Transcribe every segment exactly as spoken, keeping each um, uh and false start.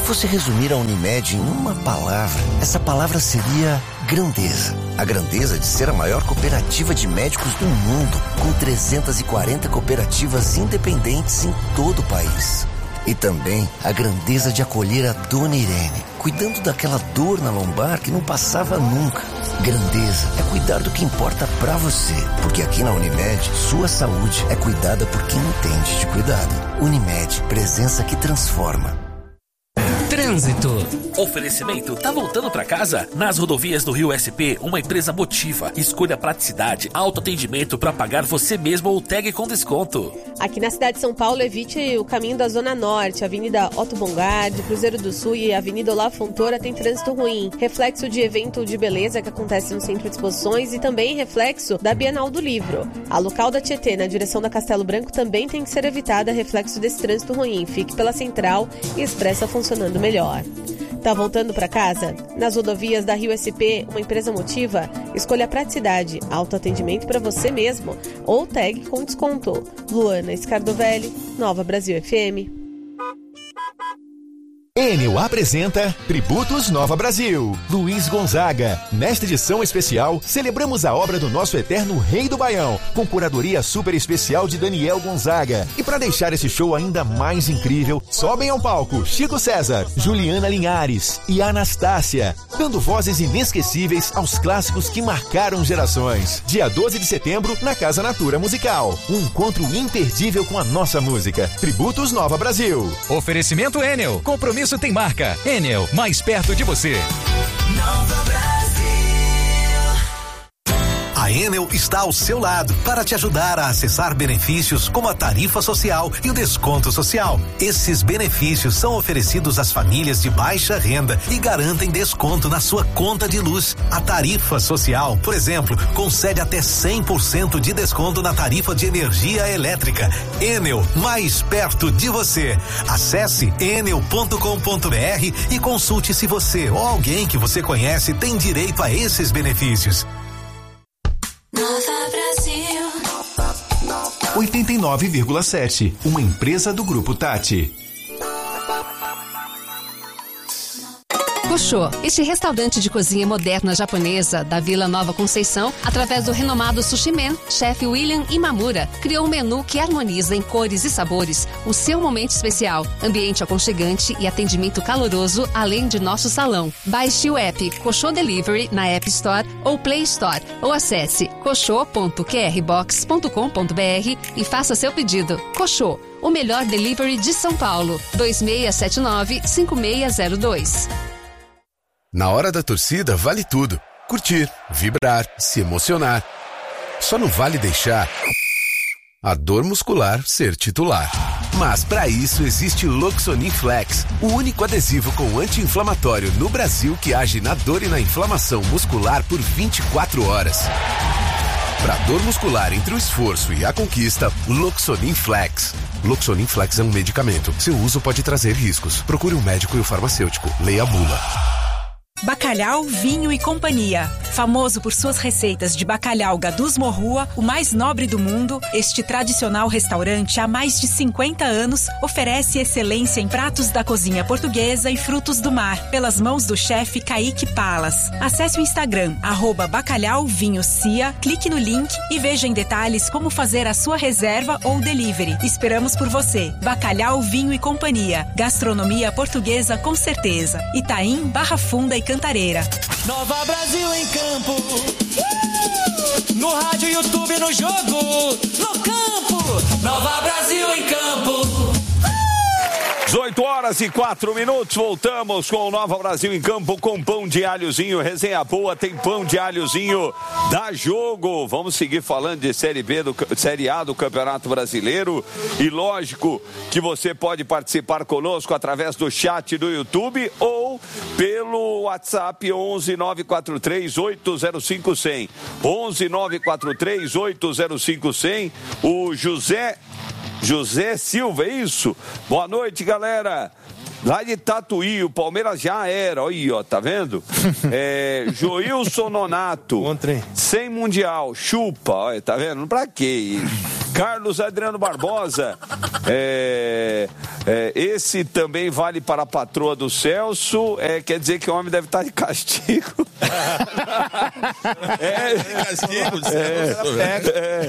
fosse resumir a Unimed em uma palavra, essa palavra seria grandeza. A grandeza de ser a maior cooperativa de médicos do mundo, com trezentas e quarenta cooperativas independentes em todo o país. E também a grandeza de acolher a Dona Irene, cuidando daquela dor na lombar que não passava nunca. Grandeza é cuidar do que importa pra você, porque aqui na Unimed, sua saúde é cuidada por quem entende de cuidado. Unimed, presença que transforma. Trânsito. Oferecimento, tá voltando pra casa? Nas rodovias do Rio S P, uma empresa motiva. Escolha praticidade, autoatendimento pra pagar você mesmo ou tag com desconto. Aqui na cidade de São Paulo, evite o caminho da Zona Norte, Avenida Otto Bongard, Cruzeiro do Sul e Avenida Olavo Fontoura tem trânsito ruim. Reflexo de evento de beleza que acontece no Centro de Exposições e também reflexo da Bienal do Livro. A local da Tietê, na direção da Castelo Branco, também tem que ser evitada reflexo desse trânsito ruim. Fique pela Central e Expressa funcionando melhor. Tá voltando para casa? Nas rodovias da Rio S P, uma empresa motiva, escolha a praticidade, autoatendimento para você mesmo ou tag com desconto. Luana Scardovelli, Nova Brasil F M. Enel apresenta Tributos Nova Brasil. Luiz Gonzaga. Nesta edição especial, celebramos a obra do nosso eterno Rei do Baião, com curadoria super especial de Daniel Gonzaga. E para deixar esse show ainda mais incrível, sobem ao palco Chico César, Juliana Linhares e Anastácia, dando vozes inesquecíveis aos clássicos que marcaram gerações. Dia doze de setembro, na Casa Natura Musical. Um encontro imperdível com a nossa música. Tributos Nova Brasil. Oferecimento Enel. Compromisso Isso tem marca. Enel, mais perto de você. Nova Brasil. A Enel está ao seu lado para te ajudar a acessar benefícios como a tarifa social e o desconto social. Esses benefícios são oferecidos às famílias de baixa renda e garantem desconto na sua conta de luz. A tarifa social, por exemplo, concede até cem por cento de desconto na tarifa de energia elétrica. Enel, mais perto de você. Acesse enel ponto com ponto br e consulte se você ou alguém que você conhece tem direito a esses benefícios. Nova Brasil. oitenta e nove vírgula sete, uma empresa do Grupo Tati. Koshô, este restaurante de cozinha moderna japonesa da Vila Nova Conceição, através do renomado Sushi Man, chefe William Imamura, criou um menu que harmoniza em cores e sabores o seu momento especial, ambiente aconchegante e atendimento caloroso, além de nosso salão. Baixe o app Koshô Delivery na App Store ou Play Store ou acesse koshô ponto q r box ponto com ponto b r e faça seu pedido. Koshô, o melhor delivery de São Paulo. dois seis sete nove, cinco seis zero dois. Na hora da torcida, vale tudo. Curtir, vibrar, se emocionar. Só não vale deixar a dor muscular ser titular. Mas para isso existe Loxonin Flex, o único adesivo com anti-inflamatório no Brasil que age na dor e na inflamação muscular por vinte e quatro horas. Para dor muscular entre o esforço e a conquista, Loxonin Flex. Loxonin Flex é um medicamento. Seu uso pode trazer riscos. Procure um médico e o farmacêutico. Leia a bula. Bacalhau, Vinho e Companhia. Famoso por suas receitas de bacalhau Gadus Morrua, o mais nobre do mundo, este tradicional restaurante há mais de cinquenta anos oferece excelência em pratos da cozinha portuguesa e frutos do mar, pelas mãos do chefe Kaique Palas. Acesse o Instagram, arroba Bacalhau Vinho Cia, clique no link e veja em detalhes como fazer a sua reserva ou delivery. Esperamos por você. Bacalhau, Vinho e Companhia. Gastronomia portuguesa com certeza. Itaim, Barra Funda e Cantareira. Nova Brasil em campo, uh! No rádio, YouTube, no jogo, no campo. Nova Brasil em campo. dezoito horas e quatro minutos, voltamos com o Nova Brasil em campo com pão de alhozinho, resenha boa, tem pão de alhozinho, dá jogo. Vamos seguir falando de Série B, do, Série A do Campeonato Brasileiro e lógico que você pode participar conosco através do chat do YouTube ou pelo WhatsApp onze nove quatro três oito zero cinco zero zero. onze nove quatro três oito zero cinco zero zero. O José José Silva, é isso? Boa noite, galera. Lá de Tatuí, o Palmeiras já era, olha aí, ó, tá vendo? É, Joilson Nonato, sem Mundial, chupa, olha, tá vendo? Pra quê? Carlos Adriano Barbosa. É, é, esse também vale para a patroa do Celso. É, quer dizer que o homem deve estar de castigo. é, castigo, é,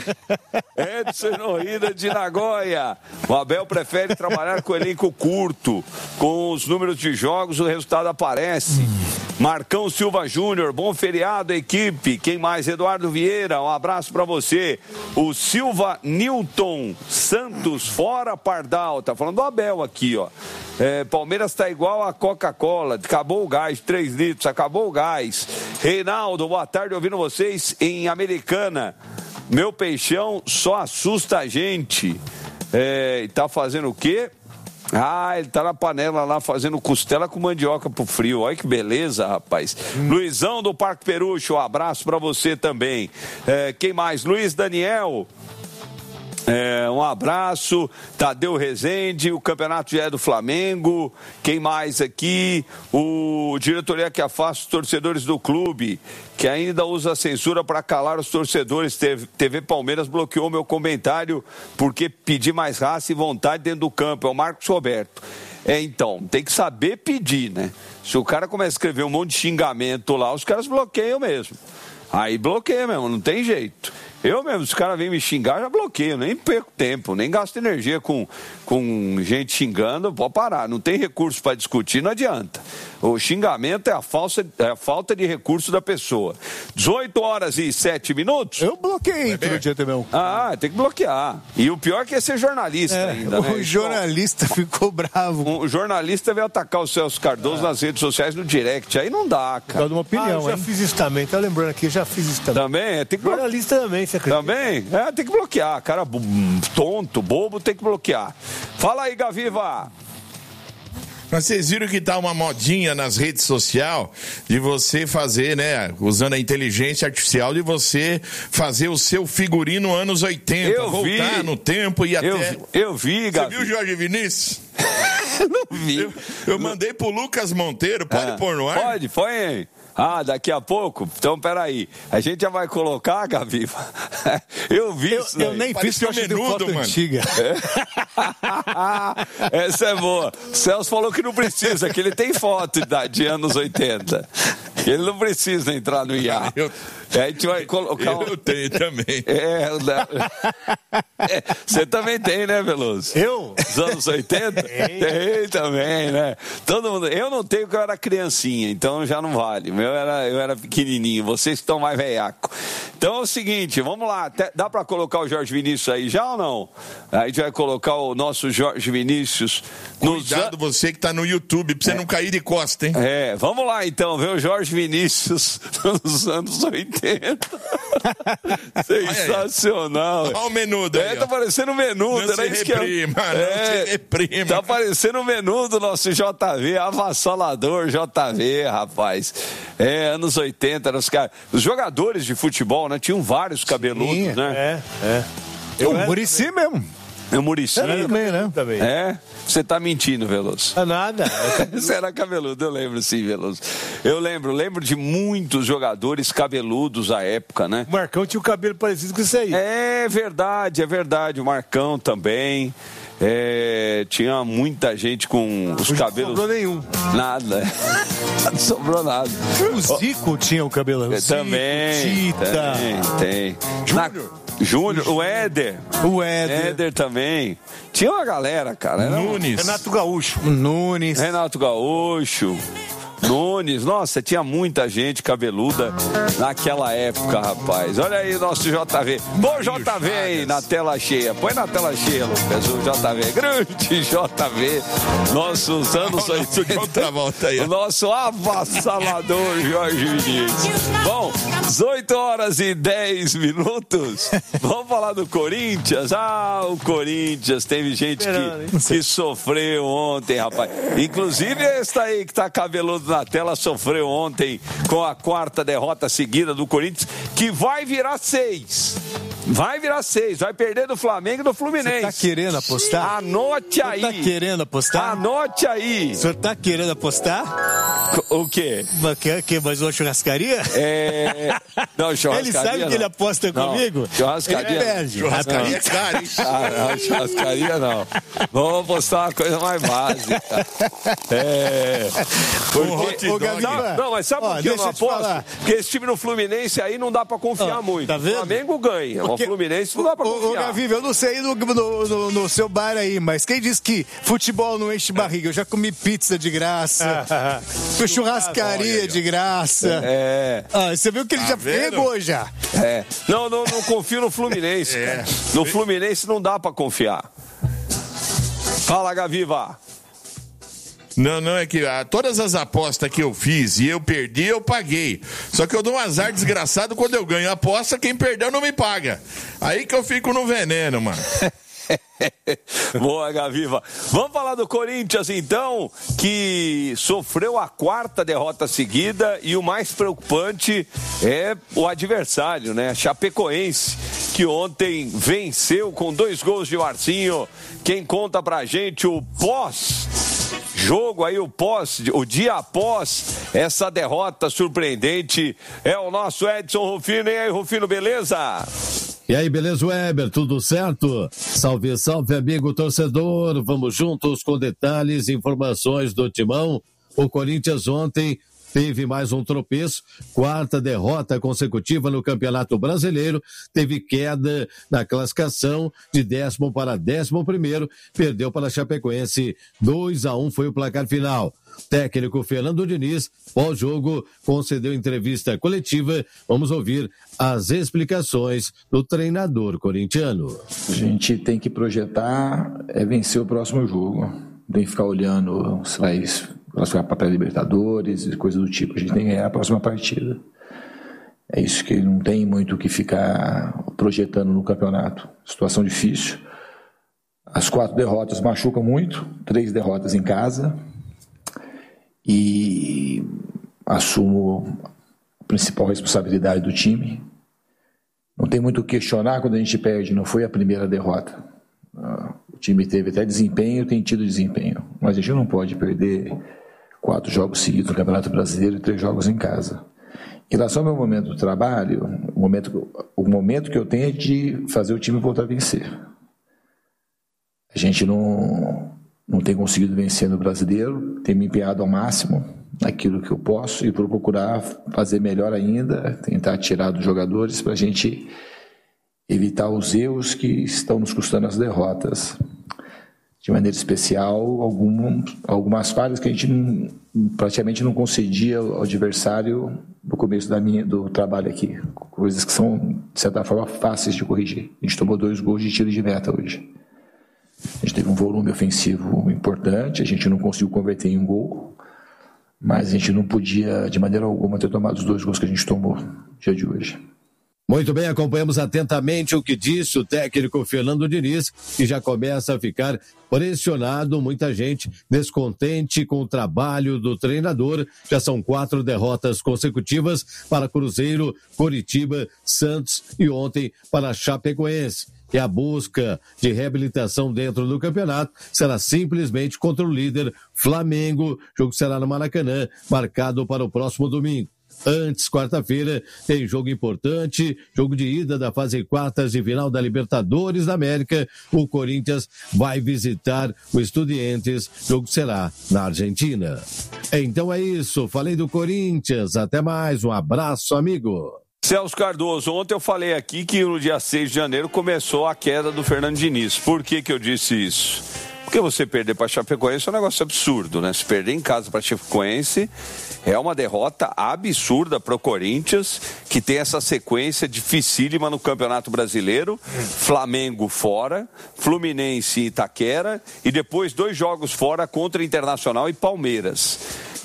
é, Edson Norrida de Nagoya. O Abel prefere trabalhar com elenco curto. Com os números de jogos, o resultado aparece. Marcão Silva Júnior, bom feriado, equipe. Quem mais? Eduardo Vieira, um abraço pra você. O Silva Newton Santos, fora Pardal. Tá falando do Abel aqui, ó. É, Palmeiras tá igual a Coca-Cola. Acabou o gás, três litros, acabou o gás. Reinaldo, boa tarde, ouvindo vocês em Americana. Meu peixão só assusta a gente. É, e tá fazendo o quê? Ah, ele tá na panela lá fazendo costela com mandioca pro frio. Olha que beleza, rapaz. Hum. Luizão do Parque Perucho, um abraço pra você também. É, quem mais? Luiz Daniel. É, um abraço, Tadeu Rezende, o campeonato já é do Flamengo. Quem mais aqui? O diretoria que afasta os torcedores do clube, que ainda usa a censura para calar os torcedores. T V Palmeiras bloqueou meu comentário porque pedi mais raça e vontade dentro do campo. É o Marcos Roberto. É, então, tem que saber pedir, né? Se o cara começa a escrever um monte de xingamento lá, os caras bloqueiam mesmo. Aí bloqueia mesmo, não tem jeito. Eu mesmo, se o cara vem me xingar, já bloqueio, nem perco tempo, nem gasto energia com, com gente xingando, pode parar. Não tem recurso para discutir, não adianta. O xingamento é a, falsa, é a falta de recurso da pessoa. dezoito horas e sete minutos. Eu bloqueei outro dia também. Ah, tem que bloquear. E o pior é que é ser jornalista é, ainda, né? O jornalista então, ficou bravo. O jornalista veio atacar o Celso Cardoso ah. nas redes sociais no direct. Aí não dá, cara. Dá uma opinião, ah, eu já hein? fiz isso também. Tá lembrando aqui, eu já fiz isso também. Também? É, tem que jornalista blo... também, você acredita? Também? É, tem que bloquear. Cara tonto, bobo, tem que bloquear. Fala aí, Gaviva. Mas vocês viram que tá uma modinha nas redes sociais de você fazer, né, usando a inteligência artificial, de você fazer o seu figurino anos oitenta, eu voltar vi. no tempo e eu até... Vi. Eu vi, Gabi. Você viu o Jorge Vinícius? Não vi. Eu, eu mandei pro Lucas Monteiro, pode ah, pôr no ar? Pode, põe aí. Ah, daqui a pouco? Então, peraí. A gente já vai colocar, Gabi? Eu vi eu, isso. Eu nem fiz, porque eu menudo, foto mano. Antiga. É. Essa é boa. O Celso falou que não precisa, que ele tem foto de, de anos oitenta. Ele não precisa entrar no I A. Eu, é, a gente vai colocar... Eu um... tenho também. É, é, você também tem, né, Veloso? Eu? Dos anos oitenta? Tem. Tem também, né? Todo mundo... Eu não tenho, porque eu era criancinha, então já não vale. Eu era, eu era pequenininho, vocês estão mais veiaco. Então é o seguinte, vamos lá. Dá pra colocar o Jorge Vinícius aí já ou não? Aí a gente vai colocar o nosso Jorge Vinícius. Cuidado nos... você que tá no YouTube, pra você é. não cair de costa, hein? É, vamos lá então, ver o Jorge Vinícius nos anos oitenta. Sensacional. Olha o menudo aí. É, tá parecendo um menudo. Não se reprima, que... não é, se reprima. Tá parecendo um menudo nosso J V, avassalador J V, rapaz. É, anos oitenta, os, car... os jogadores de futebol, né, tinham vários cabeludos, Sim, né? É, é. Eu o Muricy mesmo. É o Muricy? É também, né? Também. É? Você tá mentindo, Veloso. É nada. Você era cabeludo, eu lembro sim, Veloso. Eu lembro, lembro de muitos jogadores cabeludos à época, né? O Marcão tinha o cabelo parecido com isso aí. É verdade, é verdade. O Marcão também. É, tinha muita gente com os Hoje cabelos... Não sobrou nenhum. Nada. Não sobrou nada. O Zico tinha o cabelo. O também. Zico, Tita. Tem, tem. Júnior. Júnior, o Éder. O Éder. Éder também. Tinha uma galera, cara. Era Nunes. Um... Renato Gaúcho. Nunes. Renato Gaúcho. Nunes, nossa, tinha muita gente cabeluda naquela época, rapaz. Olha aí o nosso J V. Bom J V aí na tela cheia. Põe na tela cheia, Lucas, o J V. Grande J V. Nossos anos oitenta. Outra volta aí. O nosso avassalador Jorge Vinícius. Bom, dezoito horas e dez minutos. Vamos falar do Corinthians. Ah, o Corinthians. Teve gente que, que sofreu ontem, rapaz. Inclusive esse aí que tá cabeludo na tela sofreu ontem com a quarta derrota seguida do Corinthians, que vai virar seis. Vai virar seis, vai perder do Flamengo e do Fluminense. Você tá querendo apostar? Anote aí. Você tá querendo apostar? Anote aí. O senhor tá querendo apostar? O quê? Que, que, mais uma churrascaria? É... Não, churrascaria Ele sabe não. que ele aposta não. comigo? Churrascaria. Ele perde. Churrascaria é caro, hein? Ah, não, churrascaria não. Vamos apostar uma coisa mais básica. É. Porque... Ô, ô, Gabi, não, não, mas sabe ó, por que eu não deixa eu te aposto? falar. Porque esse time no Fluminense aí não dá pra confiar Ó, muito. tá vendo? O Flamengo ganha. Porque... O Fluminense não dá pra Ô, confiar. ô, Gaviva, eu não sei no, no, no, no seu bar aí, mas quem diz que futebol não enche barriga? Eu já comi pizza de graça, fui churrascaria de graça. É. Ah, você viu que ele Tá já vendo? pegou já. É. Não, não, não confio no Fluminense. É. Cara. No Fluminense não dá pra confiar. Fala, Gaviva. Não, não, é que ah, todas as apostas que eu fiz e eu perdi, eu paguei. Só que eu dou um azar desgraçado quando eu ganho a aposta, quem perdeu não me paga. Aí que eu fico no veneno, mano. Boa, Gaviva. Vamos falar do Corinthians, então, que sofreu a quarta derrota seguida e o mais preocupante é o adversário, né? Chapecoense, que ontem venceu com dois gols de Marcinho. Quem conta pra gente o pós-jogo aí, o pós, o dia após essa derrota surpreendente é o nosso Edson Rufino. E aí, Rufino, beleza? E aí, beleza, Weber? Tudo certo? Salve, salve, amigo torcedor. Vamos juntos com detalhes e informações do Timão. O Corinthians ontem teve mais um tropeço, quarta derrota consecutiva no Campeonato Brasileiro, teve queda na classificação de décimo para décimo primeiro, perdeu para a Chapecoense, dois a um foi o placar final. Técnico Fernando Diniz, pós-jogo, concedeu entrevista coletiva. Vamos ouvir as explicações do treinador corintiano. A gente tem que projetar, é vencer o próximo jogo. Tem que ficar olhando se vai classificar para pré-libertadores e coisas do tipo. A gente tem que ganhar a próxima partida. É isso, que não tem muito o que ficar projetando no campeonato. Situação difícil. As quatro derrotas machucam muito, três derrotas em casa. E assumo a principal responsabilidade do time. Não tem muito o que questionar quando a gente perde, não foi a primeira derrota. O time teve até desempenho, tem tido desempenho, mas a gente não pode perder quatro jogos seguidos no Campeonato Brasileiro e três jogos em casa. Em relação ao meu momento do trabalho, o momento, o momento que eu tenho é de fazer o time voltar a vencer. A gente não... não tem conseguido vencer no Brasileiro, tem me empenhado ao máximo naquilo que eu posso e por procurar fazer melhor ainda, tentar tirar dos jogadores para a gente evitar os erros que estão nos custando as derrotas. De maneira especial, algum, algumas falhas que a gente não, praticamente não concedia ao adversário no começo da minha, do trabalho aqui. Coisas que são, de certa forma, fáceis de corrigir. A gente tomou dois gols de tiro de meta hoje. A gente teve um volume ofensivo importante, a gente não conseguiu converter em um gol, mas a gente não podia, de maneira alguma, ter tomado os dois gols que a gente tomou no dia de hoje. Muito bem, acompanhamos atentamente o que disse o técnico Fernando Diniz, que já começa a ficar pressionado, muita gente descontente com o trabalho do treinador. Já são quatro derrotas consecutivas para Cruzeiro, Coritiba, Santos e ontem para Chapecoense. E a busca de reabilitação dentro do campeonato será simplesmente contra o líder Flamengo. O jogo será no Maracanã, marcado para o próximo domingo. Antes, quarta-feira, tem jogo importante, jogo de ida da fase quartas de final da Libertadores da América. O Corinthians vai visitar o Estudiantes, o jogo será na Argentina. Então é isso, falei do Corinthians, até mais, um abraço, amigo. Celso Cardoso, ontem eu falei aqui que no dia seis de janeiro começou a queda do Fernando Diniz. Por que que eu disse isso? Porque você perder para Chapecoense é um negócio absurdo, né? Se perder em casa para Chapecoense é uma derrota absurda para o Corinthians, que tem essa sequência dificílima no Campeonato Brasileiro. Flamengo fora, Fluminense e Itaquera, e depois dois jogos fora contra Internacional e Palmeiras.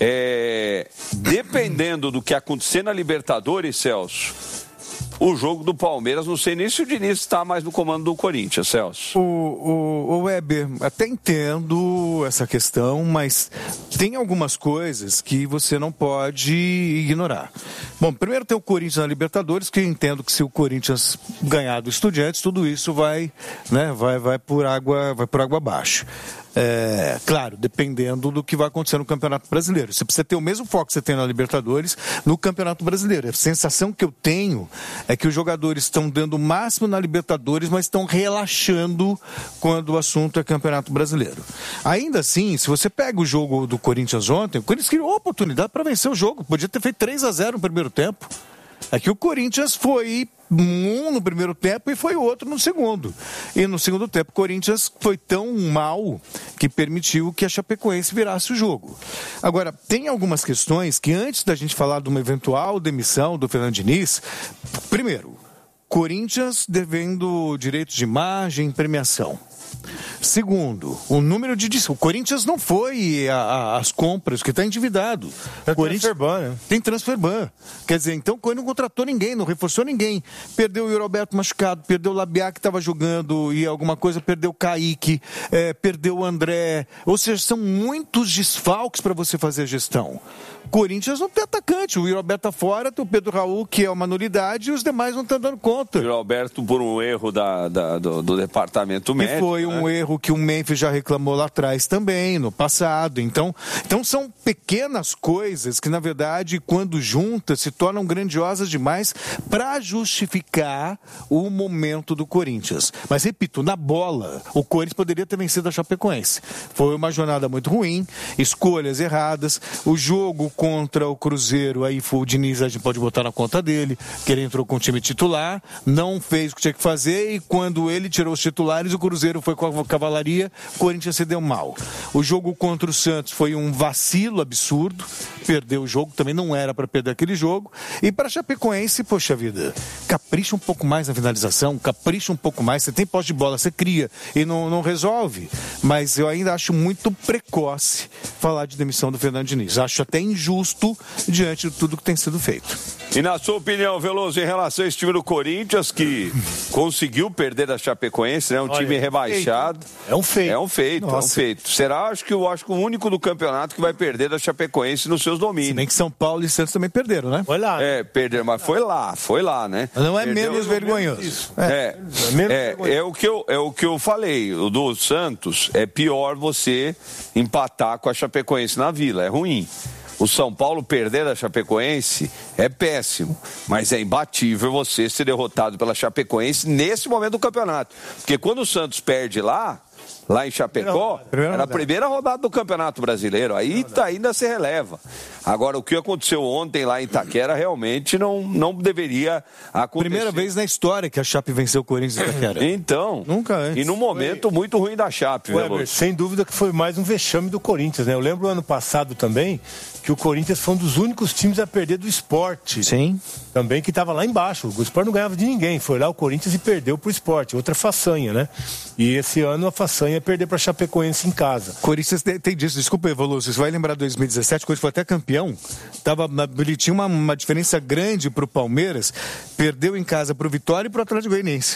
É, dependendo do que acontecer na Libertadores, Celso, o jogo do Palmeiras, não sei nem se o Diniz está mais no comando do Corinthians, Celso. O, o, o Weber, até entendo essa questão, mas tem algumas coisas que você não pode ignorar. Bom, primeiro tem o Corinthians na Libertadores, que eu entendo que se o Corinthians ganhar do Estudiantes, tudo isso vai, né, vai, vai por água, vai por água abaixo. É, claro, dependendo do que vai acontecer no Campeonato Brasileiro. Você precisa ter o mesmo foco que você tem na Libertadores no Campeonato Brasileiro. A sensação que eu tenho é que os jogadores estão dando o máximo na Libertadores, mas estão relaxando quando o assunto é Campeonato Brasileiro. Ainda assim, se você pega o jogo do Corinthians ontem, o Corinthians criou oportunidade para vencer o jogo. Podia ter feito três a zero no primeiro tempo. É que o Corinthians foi um no primeiro tempo e foi outro no segundo. E no segundo tempo o Corinthians foi tão mal que permitiu que a Chapecoense virasse o jogo. Agora, tem algumas questões que antes da gente falar de uma eventual demissão do Fernando Diniz, primeiro, Corinthians devendo direitos de imagem e premiação. Segundo, o número de... O Corinthians não foi às compras, porque está endividado. Tem Corinthians transfer ban, né? Tem transfer ban. Quer dizer, então o Corinthians não contratou ninguém, não reforçou ninguém. Perdeu o Yuri Alberto machucado, perdeu o Labiá que estava jogando e alguma coisa, perdeu o Kaique, é, perdeu o André. Ou seja, são muitos desfalques para você fazer a gestão. Corinthians não tem atacante, o Yuri Alberto está fora, tem o Pedro Raul, que é uma nulidade, e os demais não estão dando conta. O Yuri Alberto por um erro da, da, do, do departamento médico. E foi um né? erro que o Memphis já reclamou lá atrás também, no passado. Então, então são pequenas coisas que, na verdade, quando juntas, se tornam grandiosas demais para justificar o momento do Corinthians. Mas, repito, na bola, o Corinthians poderia ter vencido a Chapecoense. Foi uma jornada muito ruim, escolhas erradas, o jogo contra o Cruzeiro, aí foi o Diniz, a gente pode botar na conta dele, que ele entrou com o time titular, não fez o que tinha que fazer, e quando ele tirou os titulares, o Cruzeiro foi com a cavalaria, o Corinthians se deu mal. O jogo contra o Santos foi um vacilo absurdo, perdeu o jogo, também não era para perder aquele jogo, e para Chapecoense, poxa vida, capricha um pouco mais na finalização, capricha um pouco mais, você tem posse de bola, você cria e não, não resolve, mas eu ainda acho muito precoce falar de demissão do Fernando Diniz, acho até injusto diante de tudo que tem sido feito. E na sua opinião, Veloso, em relação a esse time do Corinthians, que conseguiu perder da Chapecoense, né? Um Olha, time rebaixado. É um feito. É um feito, Nossa. é um feito. Será, acho que eu acho que o único do campeonato que vai perder da Chapecoense nos seus domínios. Se bem que São Paulo e Santos também perderam, né? Foi lá. É, perderam, mas foi lá, foi lá, né? Não é Perdeu, menos vergonhoso. Isso. É, é, é, menos é, vergonhoso. É, o que eu, é o que eu falei. O do Santos é pior você empatar com a Chapecoense na Vila, é ruim. O São Paulo perder da Chapecoense é péssimo, mas é imbatível você ser derrotado pela Chapecoense nesse momento do campeonato. Porque quando o Santos perde lá, lá em Chapecó, primeira era a primeira rodada do Campeonato Brasileiro, aí tá, ainda se releva. Agora, o que aconteceu ontem lá em Itaquera realmente não, não deveria acontecer. Primeira vez na história que a Chape venceu o Corinthians em Itaquera. Então, nunca antes. E num momento foi... muito ruim da Chape. Weber, né, sem dúvida que foi mais um vexame do Corinthians, né? Eu lembro ano passado também que o Corinthians foi um dos únicos times a perder do Sport. Sim. Também que estava lá embaixo. O Sport não ganhava de ninguém. Foi lá o Corinthians e perdeu pro Sport. Outra façanha, né? E esse ano a façanha é perder pra Chapecoense em casa. Corinthians tem disso. Desculpa, Evolução. Você vai lembrar de dois mil e dezessete, o Corinthians foi até campeão. Tava, ele tinha uma, uma diferença grande pro Palmeiras. Perdeu em casa pro Vitória e pro Atlético Goianiense.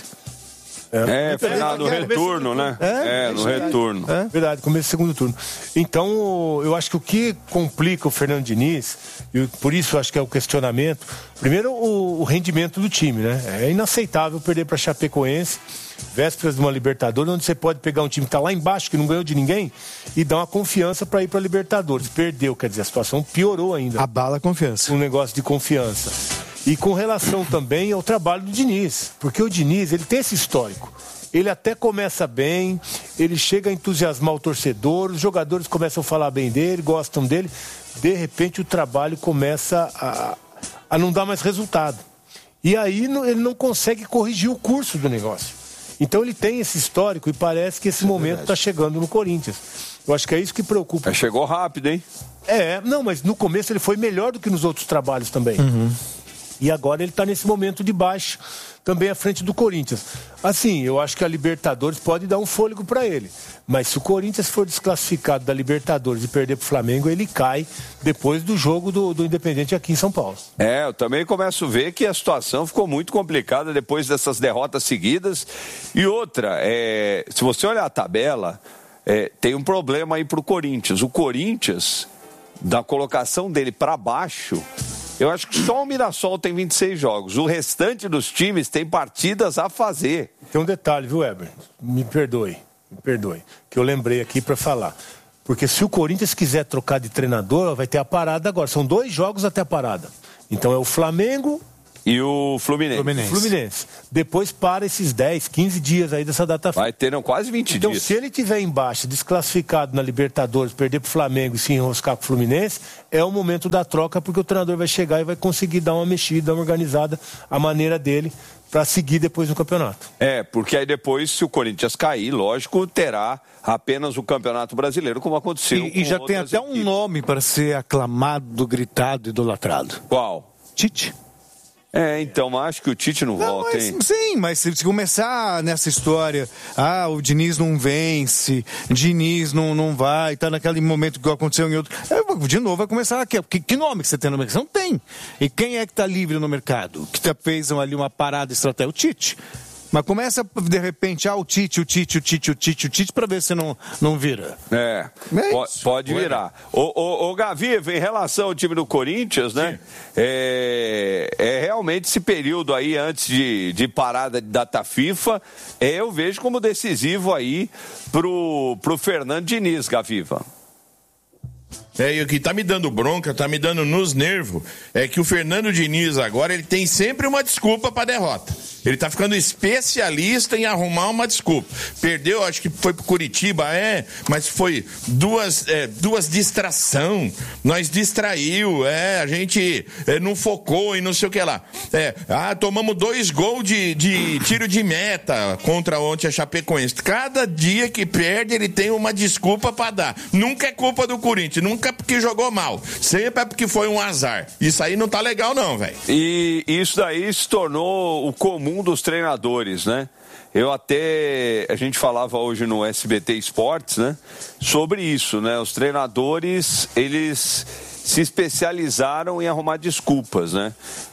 É, é foi no retorno, né? É, é no retorno. É. Verdade, começo do segundo turno. Então, eu acho que o que complica o Fernando Diniz, e por isso eu acho que é o questionamento, primeiro o, o rendimento do time, né? É inaceitável perder para Chapecoense, vésperas de uma Libertadores, onde você pode pegar um time que está lá embaixo, que não ganhou de ninguém, e dar uma confiança para ir para Libertadores. Perdeu, quer dizer, a situação piorou ainda. Abala a confiança. Um negócio de confiança. E com relação também ao trabalho do Diniz, porque o Diniz, ele tem esse histórico. Ele até começa bem, ele chega a entusiasmar o torcedor, os jogadores começam a falar bem dele, gostam dele, de repente o trabalho começa a, a não dar mais resultado. E aí ele não consegue corrigir o curso do negócio. Então ele tem esse histórico e parece que esse é momento está chegando no Corinthians. Eu acho que é isso que preocupa. É, chegou rápido, hein? É, não, mas no começo ele foi melhor do que nos outros trabalhos também. Uhum. E agora ele está nesse momento de baixo, também à frente do Corinthians. Assim, eu acho que a Libertadores pode dar um fôlego para ele. Mas se o Corinthians for desclassificado da Libertadores e perder para o Flamengo, ele cai depois do jogo do, do Independente aqui em São Paulo. É, eu também começo a ver que a situação ficou muito complicada depois dessas derrotas seguidas. E outra, é, se você olhar a tabela, é, tem um problema aí para o Corinthians. O Corinthians, da colocação dele para baixo... Eu acho que só o Mirassol tem vinte e seis jogos. O restante dos times tem partidas a fazer. Tem um detalhe, viu, Weber? Me perdoe. me perdoe, que eu lembrei aqui para falar. Porque se o Corinthians quiser trocar de treinador, vai ter a parada agora. São dois jogos até a parada. Então é o Flamengo e o Fluminense. Fluminense. Fluminense. Depois para esses dez, quinze dias aí dessa data. Vai ter não, quase vinte então, dias. Então, se ele tiver embaixo, desclassificado na Libertadores, perder pro Flamengo e se enroscar com o Fluminense, é o momento da troca, porque o treinador vai chegar e vai conseguir dar uma mexida, uma organizada, a maneira dele, para seguir depois no campeonato. É, porque aí depois, se o Corinthians cair, lógico, terá apenas o Campeonato Brasileiro, como aconteceu E, e já tem até equipes. um nome para ser aclamado, gritado, idolatrado. Qual? Tite. É, então, acho que o Tite não, não volta, mas, hein? Sim, mas se começar nessa história, ah, o Diniz não vence, Diniz não, não vai, tá naquele momento que aconteceu em outro... De novo vai começar aqui. Que, que nome que você tem no mercado? Você não tem. E quem é que tá livre no mercado? Que tá, fez ali uma parada estratégica? O Tite. Mas começa, de repente, ah, o Tite, o Tite, o Tite, o Tite, o Tite, pra ver se não, não vira. É, é po- pode virar. Ô, ô, ô Gaviva, em relação ao time do Corinthians, né? É, é realmente esse período aí antes de, de parada de data FIFA, é, eu vejo como decisivo aí pro, pro Fernando Diniz, Gaviva. É, e o que tá me dando bronca, tá me dando nos nervos, é que o Fernando Diniz agora, ele tem sempre uma desculpa pra derrota. Ele tá ficando especialista em arrumar uma desculpa. Perdeu, acho que foi pro Curitiba, é, mas foi duas, é, duas distração. Nós distraiu, é, a gente é, não focou e não sei o que lá. É, ah, tomamos dois gols de, de tiro de meta contra ontem a Chapecoense. Cada dia que perde, ele tem uma desculpa pra dar. Nunca é culpa do Corinthians, nunca é porque jogou mal. Sempre é porque foi um azar. Isso aí não tá legal não, velho. E isso daí se tornou o comum dos treinadores, né? Eu até, a gente falava hoje no S B T Esportes, né? Sobre isso, né? Os treinadores, eles se especializaram em arrumar desculpas, né?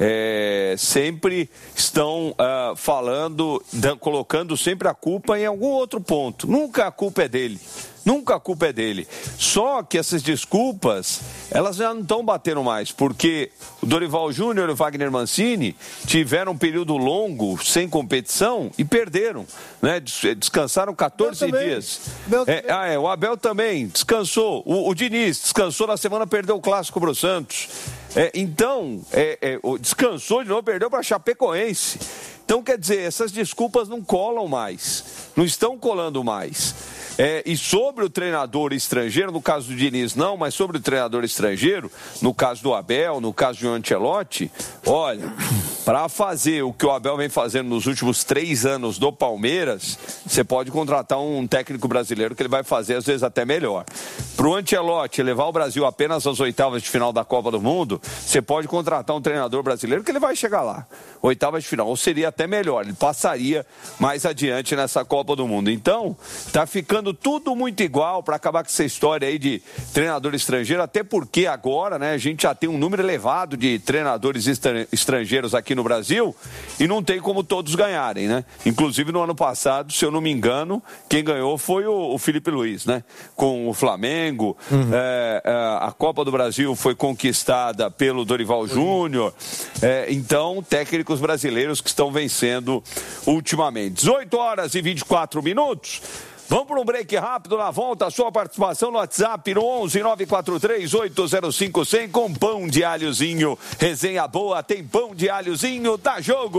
É, sempre estão uh, falando, dan- colocando sempre a culpa em algum outro ponto. Nunca a culpa é dele. Nunca a culpa é dele. Só que essas desculpas, elas já não estão batendo mais, porque o Dorival Júnior e o Wagner Mancini tiveram um período longo, sem competição, e perderam, né? Descansaram catorze dias. É, ah, é, o Abel também descansou. O, o Diniz descansou na semana, perdeu o Clássico pro Santos. É, então, é, é, descansou de novo, perdeu para Chapecoense. Então, quer dizer, essas desculpas não colam mais, não estão colando mais. É, e sobre o treinador estrangeiro, no caso do Diniz não, mas sobre o treinador estrangeiro, no caso do Abel, no caso de Ancelotti, olha, para fazer o que o Abel vem fazendo nos últimos três anos do Palmeiras, você pode contratar um técnico brasileiro que ele vai fazer às vezes até melhor. Para o Ancelotti levar o Brasil apenas às oitavas de final da Copa do Mundo, você pode contratar um treinador brasileiro que ele vai chegar lá, oitavas de final, ou seria até melhor, ele passaria mais adiante nessa Copa do Mundo. Então, tá ficando tudo muito igual para acabar com essa história aí de treinador estrangeiro, até porque agora, né, a gente já tem um número elevado de treinadores estrangeiros aqui no Brasil e não tem como todos ganharem, né? Inclusive no ano passado, se eu não me engano, quem ganhou foi o, o Felipe Luiz, né? Com o Flamengo, uhum. é, é, a Copa do Brasil foi conquistada pelo Dorival Júnior, é, então técnicos brasileiros que estão vencendo ultimamente. dezoito horas e vinte e quatro minutos. Vamos para um break rápido, na volta, a sua participação no WhatsApp no onze nove quatro três oito zero cinco zero zero com pão de alhozinho. Resenha boa, tem pão de alhozinho, dá jogo!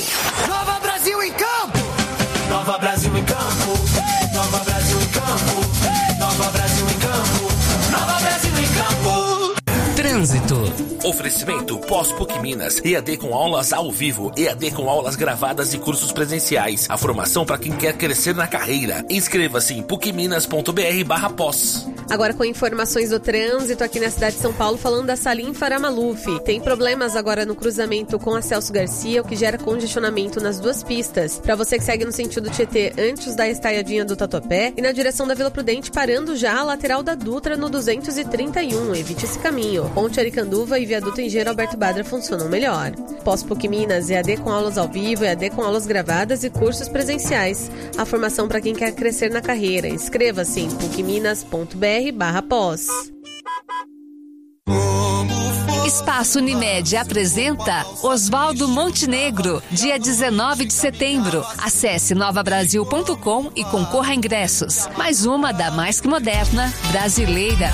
Nova Brasil em campo! Nova Brasil em campo! Nova Brasil em campo! Nova Brasil em campo! Nova Brasil em campo! Trânsito. Oferecimento Pós-PUC Minas. E A D com aulas ao vivo. E A D com aulas gravadas e cursos presenciais. A formação para quem quer crescer na carreira. Inscreva-se em pucminas.br barra pós. Agora com informações do trânsito aqui na cidade de São Paulo, falando da Salim Faramaluf. Tem problemas agora no cruzamento com a Celso Garcia, o que gera congestionamento nas duas pistas. Para você que segue no sentido Tietê, antes da estaiadinha do Tatuapé, e na direção da Vila Prudente, parando já a lateral da Dutra no duzentos e trinta e um. Evite esse caminho. Ponte Aricanduva e Viaduto Engenheiro Alberto Badra funcionam melhor. Pós-PUC Minas, E A D com aulas ao vivo, E A D com aulas gravadas e cursos presenciais. A formação para quem quer crescer na carreira. Inscreva-se em pucminas.br barra pós. Espaço Unimed apresenta Oswaldo Montenegro, dia dezenove de setembro. Acesse nova brasil ponto com e concorra a ingressos. Mais uma da mais que moderna brasileira.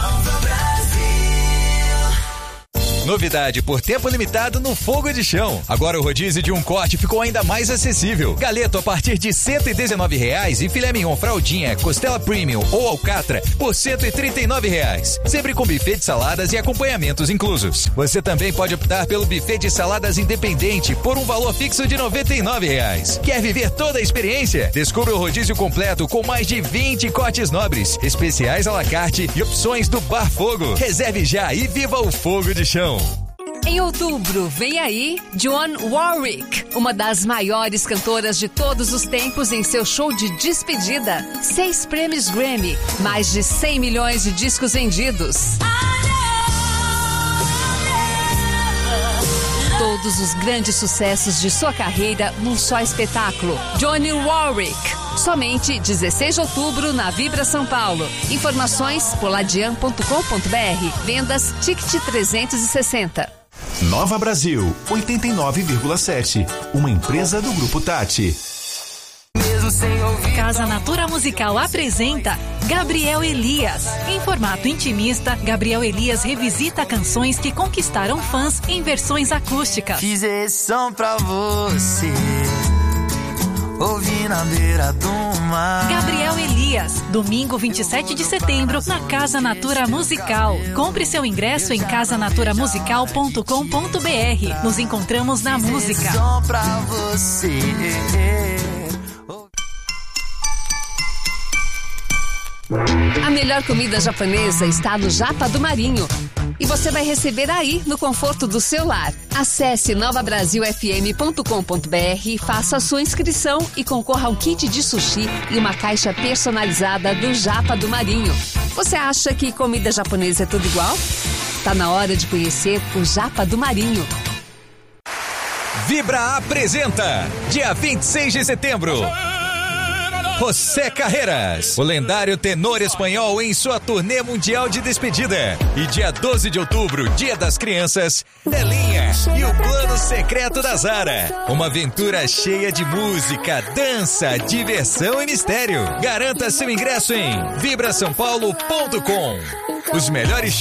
Novidade por tempo limitado no Fogo de Chão. Agora o rodízio de um corte ficou ainda mais acessível. Galeto a partir de cento e dezenove reais e filé mignon fraldinha, costela premium ou alcatra por cento e trinta e nove reais. Sempre com buffet de saladas e acompanhamentos inclusos. Você também pode optar pelo buffet de saladas independente por um valor fixo de noventa e nove reais. Quer viver toda a experiência? Descubra o rodízio completo com mais de vinte cortes nobres, especiais à la carte e opções do Bar Fogo. Reserve já e viva o Fogo de Chão. Em outubro, vem aí Dionne Warwick, uma das maiores cantoras de todos os tempos em seu show de despedida. Seis prêmios Grammy, mais de cem milhões de discos vendidos. Todos os grandes sucessos de sua carreira num só espetáculo. Dionne Warwick. Somente dezesseis de outubro na Vibra São Paulo. Informações poladian ponto com ponto br. Vendas Ticket trezentos e sessenta. Nova Brasil, oitenta e nove vírgula sete. Uma empresa do Grupo Tati. Casa Natura Musical apresenta Gabriel Elias. Em formato intimista, Gabriel Elias revisita canções que conquistaram fãs em versões acústicas. Fiz esse som pra você, ouvi na beira do mar. Gabriel Elias, domingo vinte e sete de setembro, na Casa Natura Musical. Compre seu ingresso em casa natura musical ponto com ponto br. Nos encontramos na música. Fiz esse som pra você. A melhor comida japonesa está no Japa do Marinho. E você vai receber aí, no conforto do seu lar. Acesse nova brasil f m ponto com ponto br, faça a sua inscrição e concorra ao kit de sushi e uma caixa personalizada do Japa do Marinho. Você acha que comida japonesa é tudo igual? Tá na hora de conhecer o Japa do Marinho. Vibra apresenta, dia vinte e seis de setembro, José Carreras, o lendário tenor espanhol em sua turnê mundial de despedida. E dia doze de outubro, Dia das Crianças, Belinha e o Plano Secreto da Zara. Uma aventura cheia de música, dança, diversão e mistério. Garanta seu ingresso em vibra são paulo ponto com. Os melhores